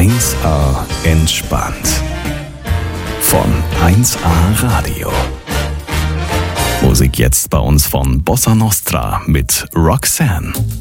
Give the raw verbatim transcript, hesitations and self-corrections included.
eins A entspannt. Von eins A Radio. Musik jetzt bei uns von Bossa Nostra mit Roxanne.